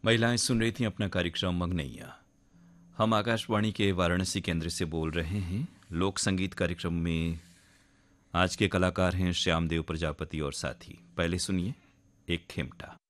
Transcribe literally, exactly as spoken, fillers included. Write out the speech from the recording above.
महिलाएं सुन रही थी अपना कार्यक्रम मंगनैया। हम आकाशवाणी के वाराणसी केंद्र से बोल रहे हैं। लोक संगीत कार्यक्रम में आज के कलाकार हैं श्यामदेव प्रजापति और साथी। पहले सुनिए एक खेमटा।